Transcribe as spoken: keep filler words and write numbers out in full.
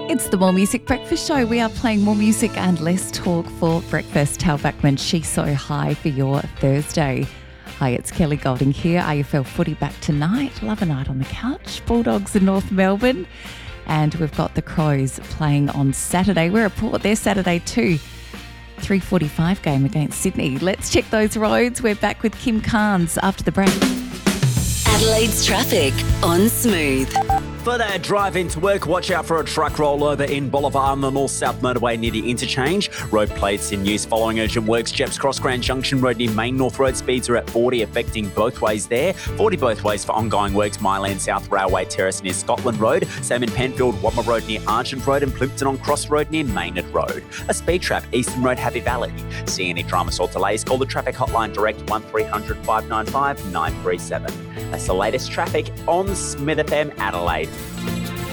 It's the More Music Breakfast Show. We are playing more music and less talk for breakfast. Hal Backman, She's So High for your Thursday. Hi, it's Kelly Golding here. A F L footy back tonight. Love a night on the couch. Bulldogs in North Melbourne. And we've got the Crows playing on Saturday. We're at Port there Saturday too. three forty-five game against Sydney. Let's check those roads. We're back with Kim Carnes after the break. Adelaide's traffic on Smooth. For that drive into work, watch out for a truck rollover in Boulevard on the north-south motorway near the interchange. Road plates in use following urgent works. Jeps Cross Grand Junction Road near Main North Road. Speeds are at forty, affecting both ways there. forty both ways for ongoing works. Myland South Railway Terrace near Scotland Road. Same in Penfield, Wadmer Road near Argent Road, and Plympton on Cross Road near Maynard Road. A speed trap, Eastern Road, Happy Valley. See any dramas or delays, call the traffic hotline direct one three hundred five nine five nine three seven. That's the latest traffic on Smith F M Adelaide.